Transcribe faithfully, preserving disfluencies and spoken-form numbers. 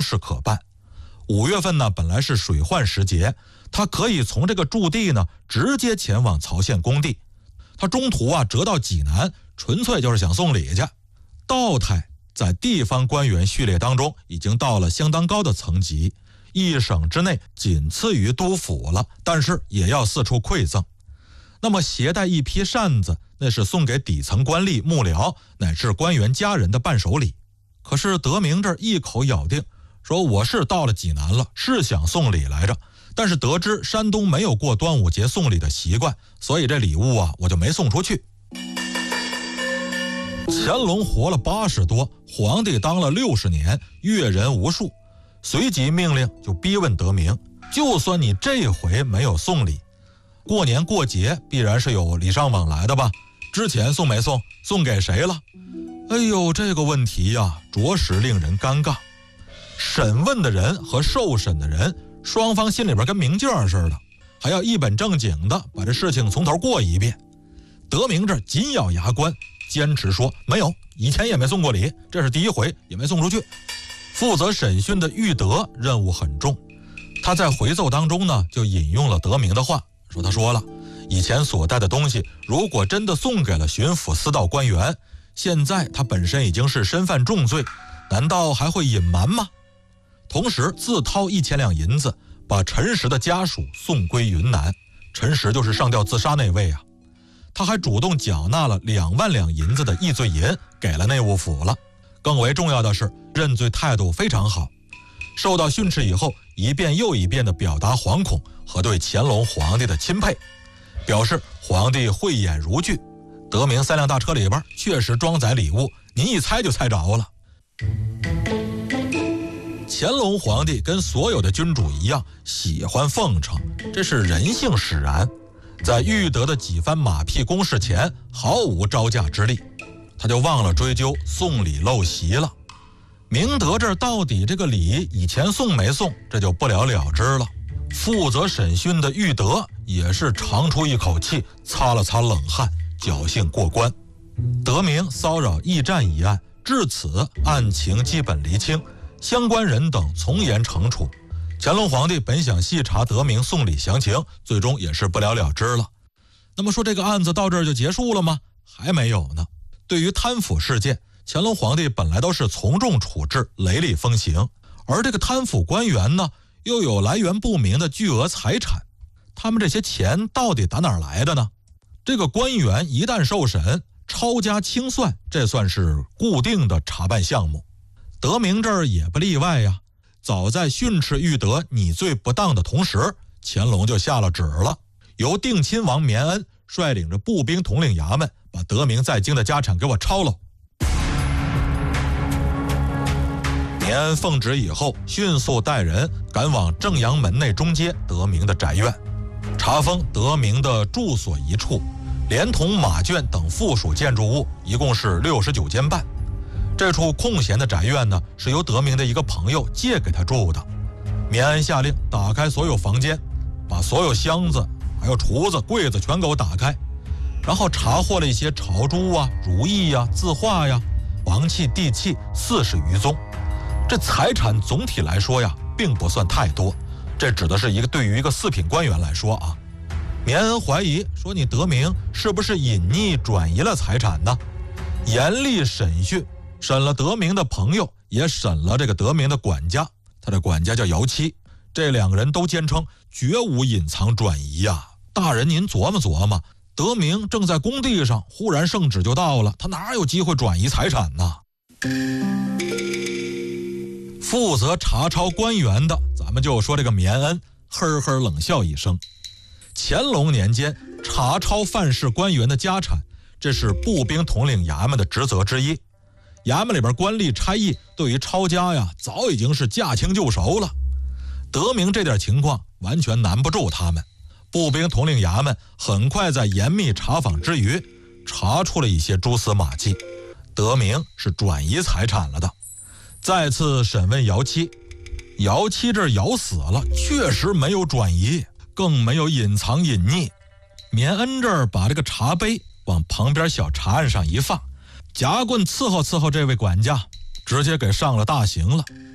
事可办。五月份呢，本来是水患时节，他可以从这个驻地呢直接前往曹县工地。他中途啊折到济南，纯粹就是想送礼去。道态在地方官员序列当中已经到了相当高的层级，一省之内仅次于督府了，但是也要四处馈赠。那么携带一批扇子，那是送给底层官吏、幕僚乃至官员家人的伴手礼。可是德明这一口咬定说，我是到了济南了，是想送礼来着，但是得知山东没有过端午节送礼的习惯，所以这礼物啊我就没送出去。乾隆活了八十多，皇帝当了六十年，阅人无数，随即命令就逼问德明，就算你这回没有送礼，过年过节必然是有礼尚往来的吧？之前送没送？送给谁了？哎呦，这个问题呀，着实令人尴尬。审问的人和受审的人，双方心里边跟明镜似的，还要一本正经的把这事情从头过一遍。德明这紧咬牙关，坚持说没有，以前也没送过礼，这是第一回，也没送出去。负责审讯的玉德任务很重，他在回奏当中呢，就引用了德明的话，说他说了，以前所带的东西如果真的送给了巡抚司道官员，现在他本身已经是身犯重罪，难道还会隐瞒吗？同时自掏一千两银子，把陈实的家属送归云南。陈实就是上吊自杀那位啊。他还主动缴纳了两万两银子的易罪银，给了内务府了。更为重要的是，认罪态度非常好。受到训斥以后，一遍又一遍地表达惶恐和对乾隆皇帝的钦佩，表示皇帝慧眼如炬。德明三辆大车里边确实装载礼物，您一猜就猜着了。乾隆皇帝跟所有的君主一样，喜欢奉承，这是人性使然。在玉德的几番马屁攻势前，毫无招架之力，他就忘了追究送礼陋习了。明德这到底这个礼以前送没送，这就不了了之了。负责审讯的玉德也是长出一口气，擦了擦冷汗，侥幸过关。德明骚扰驿站一案至此案情基本厘清，相关人等从严惩处。乾隆皇帝本想细查德明送礼详情，最终也是不了了之了。那么说这个案子到这儿就结束了吗？还没有呢。对于贪腐事件，乾隆皇帝本来都是从重处置，雷厉风行，而这个贪腐官员呢，又有来源不明的巨额财产，他们这些钱到底打哪儿来的呢？这个官员一旦受审，抄家清算，这算是固定的查办项目。德明这儿也不例外呀。早在训斥玉德拟罪不当的同时，乾隆就下了旨了，由定亲王绵恩率领着步兵统领衙门，把德明在京的家产给我抄喽。绵恩奉旨以后，迅速带人赶往正阳门内中街德明的宅院，查封德明的住所一处，连同马圈等附属建筑物，一共是六十九间半。这处空闲的宅院呢，是由德明的一个朋友借给他住的。绵恩下令打开所有房间，把所有箱子、还有橱子、柜子全给我打开，然后查获了一些朝珠啊、如意呀、字画呀、王器、地器四十余宗。这财产总体来说呀，并不算太多，这指的是一个对于一个四品官员来说啊。绵恩怀疑说，你德明是不是隐匿转移了财产呢？严厉审讯。审了德明的朋友，也审了这个德明的管家，他的管家叫姚七，这两个人都坚称绝无隐藏转移呀、啊。大人您琢磨琢磨，德明正在工地上，忽然圣旨就到了，他哪有机会转移财产呢？负责查抄官员的，咱们就说这个绵恩，呵呵冷笑一声。乾隆年间查抄犯事官员的家产，这是步兵统领衙门的职责之一。衙门里边官吏差役对于抄家呀，早已经是驾轻就熟了。德明这点情况完全难不住他们。步兵统领衙门很快在严密查访之余，查出了一些蛛丝马迹。德明是转移财产了的。再次审问姚七，姚七这咬死了，确实没有转移，更没有隐藏隐匿。绵恩这儿把这个茶杯往旁边小茶案上一放，夹棍伺候伺候这位管家，直接给上了大刑了。